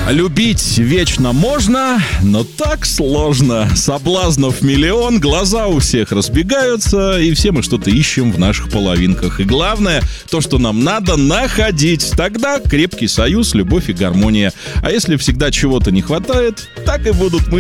Любить вечно можно, но так сложно. Соблазнов миллион, глаза у всех разбегаются, и все мы что-то ищем в наших половинках. И главное, то, что нам надо находить. Тогда крепкий союз, любовь и гармония. А если всегда чего-то не хватает, так и будут мы